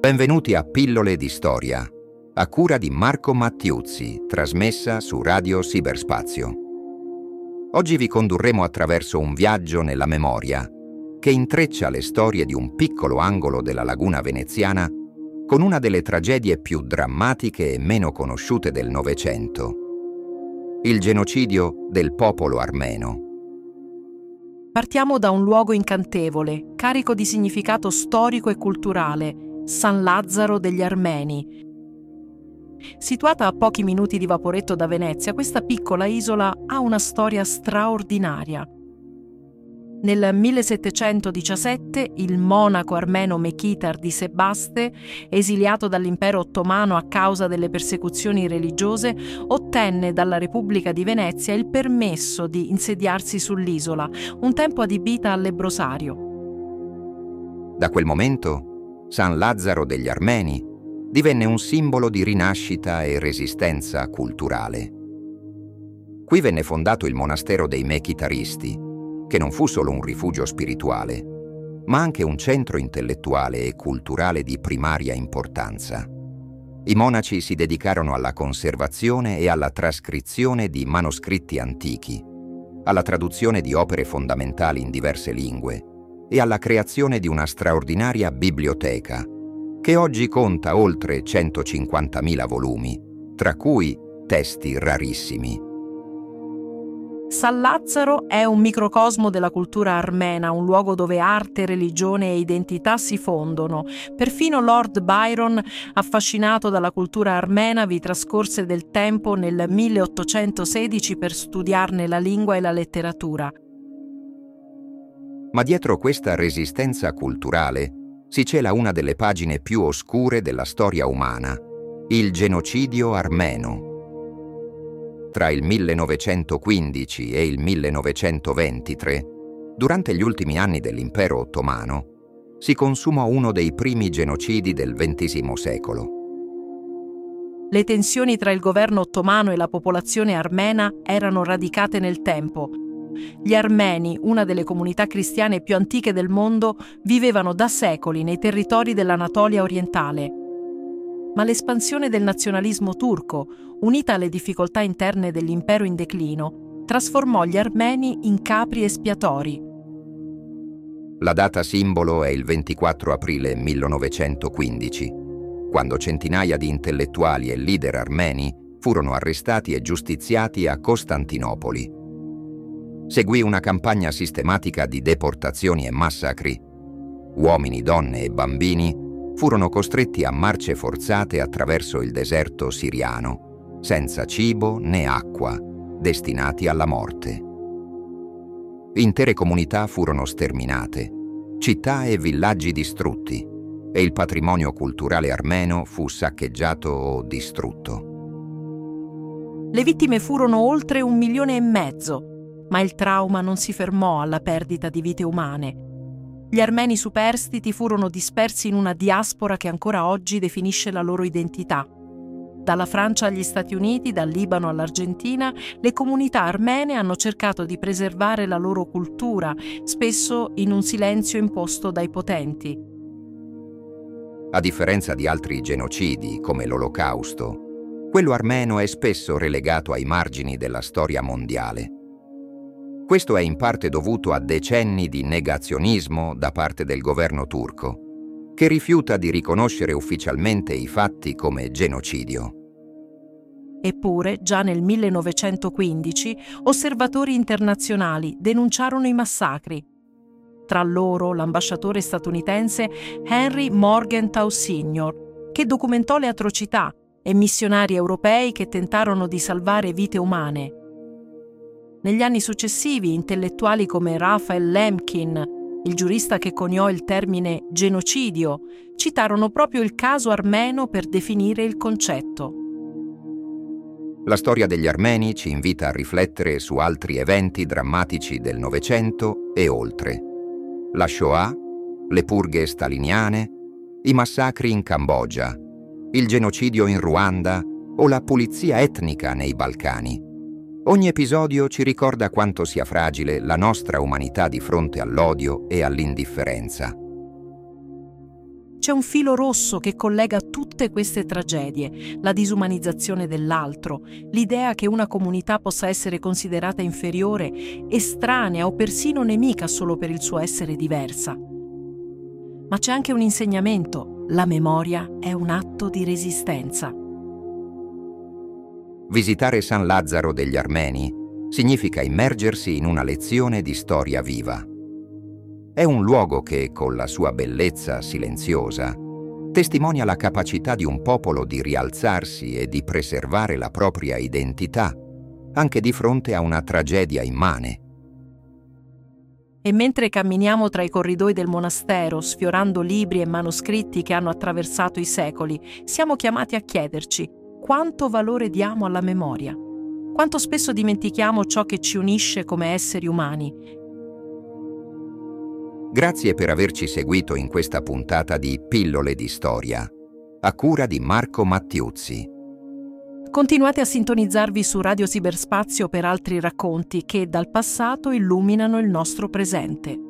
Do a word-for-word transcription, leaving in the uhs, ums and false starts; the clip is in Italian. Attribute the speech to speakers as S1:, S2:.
S1: Benvenuti a Pillole di Storia, a cura di Marco Mattiuzzi, trasmessa su Radio Cyberspazio. Oggi vi condurremo attraverso un viaggio nella memoria che intreccia le storie di un piccolo angolo della laguna veneziana con una delle tragedie più drammatiche e meno conosciute del Novecento: il genocidio del popolo armeno.
S2: Partiamo da un luogo incantevole, carico di significato storico e culturale, San Lazzaro degli Armeni. Situata a pochi minuti di vaporetto da Venezia, questa piccola isola ha una storia straordinaria. Nel millesettecentodiciassette il monaco armeno Mechitar di Sebaste, esiliato dall'impero ottomano a causa delle persecuzioni religiose, ottenne dalla Repubblica di Venezia il permesso di insediarsi sull'isola, un tempo adibita al lebbrosario.
S1: Da quel momento San Lazzaro degli Armeni divenne un simbolo di rinascita e resistenza culturale. Qui venne fondato il monastero dei Mechitaristi, che non fu solo un rifugio spirituale, ma anche un centro intellettuale e culturale di primaria importanza. I monaci si dedicarono alla conservazione e alla trascrizione di manoscritti antichi, alla traduzione di opere fondamentali in diverse lingue e alla creazione di una straordinaria biblioteca, che oggi conta oltre centocinquantamila volumi, tra cui testi rarissimi.
S2: San Lazzaro è un microcosmo della cultura armena, un luogo dove arte, religione e identità si fondono. Perfino Lord Byron, affascinato dalla cultura armena, vi trascorse del tempo nel milleottocentosedici per studiarne la lingua e la letteratura.
S1: Ma dietro questa resistenza culturale si cela una delle pagine più oscure della storia umana: il genocidio armeno. Tra il millenovecentoquindici e il millenovecentoventitré, durante gli ultimi anni dell'impero ottomano, si consumò uno dei primi genocidi del ventesimo secolo.
S2: Le tensioni tra il governo ottomano e la popolazione armena erano radicate nel tempo. Gli armeni, una delle comunità cristiane più antiche del mondo, vivevano da secoli nei territori dell'Anatolia orientale. Ma l'espansione del nazionalismo turco, unita alle difficoltà interne dell'impero in declino, trasformò gli armeni in capri espiatori.
S1: La data simbolo è il ventiquattro aprile millenovecentoquindici, quando centinaia di intellettuali e leader armeni furono arrestati e giustiziati a Costantinopoli. Seguì una campagna sistematica di deportazioni e massacri. Uomini, donne e bambini furono costretti a marce forzate attraverso il deserto siriano, senza cibo né acqua, destinati alla morte. Intere comunità furono sterminate, città e villaggi distrutti, e il patrimonio culturale armeno fu saccheggiato o distrutto.
S2: Le vittime furono oltre un milione e mezzo, ma il trauma non si fermò alla perdita di vite umane. Gli armeni superstiti furono dispersi in una diaspora che ancora oggi definisce la loro identità. Dalla Francia agli Stati Uniti, dal Libano all'Argentina, le comunità armene hanno cercato di preservare la loro cultura, spesso in un silenzio imposto dai potenti.
S1: A differenza di altri genocidi, come l'Olocausto, quello armeno è spesso relegato ai margini della storia mondiale. Questo è in parte dovuto a decenni di negazionismo da parte del governo turco, che rifiuta di riconoscere ufficialmente i fatti come genocidio.
S2: Eppure, già nel millenovecentoquindici, osservatori internazionali denunciarono i massacri. Tra loro l'ambasciatore statunitense Henry Morgenthau signor, che documentò le atrocità, e missionari europei che tentarono di salvare vite umane. Negli anni successivi, intellettuali come Raphael Lemkin, il giurista che coniò il termine genocidio, citarono proprio il caso armeno per definire il concetto.
S1: La storia degli armeni ci invita a riflettere su altri eventi drammatici del Novecento e oltre. La Shoah, le purghe staliniane, i massacri in Cambogia, il genocidio in Ruanda o la pulizia etnica nei Balcani. Ogni episodio ci ricorda quanto sia fragile la nostra umanità di fronte all'odio e all'indifferenza.
S2: C'è un filo rosso che collega tutte queste tragedie: la disumanizzazione dell'altro, l'idea che una comunità possa essere considerata inferiore, estranea o persino nemica solo per il suo essere diversa. Ma c'è anche un insegnamento: la memoria è un atto di resistenza.
S1: Visitare San Lazzaro degli Armeni significa immergersi in una lezione di storia viva. È un luogo che, con la sua bellezza silenziosa, testimonia la capacità di un popolo di rialzarsi e di preservare la propria identità, anche di fronte a una tragedia immane.
S2: E mentre camminiamo tra i corridoi del monastero, sfiorando libri e manoscritti che hanno attraversato i secoli, siamo chiamati a chiederci: quanto valore diamo alla memoria? Quanto spesso dimentichiamo ciò che ci unisce come esseri umani?
S1: Grazie per averci seguito in questa puntata di Pillole di Storia, a cura di Marco Mattiuzzi.
S2: Continuate a sintonizzarvi su Radio Cyberspazio per altri racconti che dal passato illuminano il nostro presente.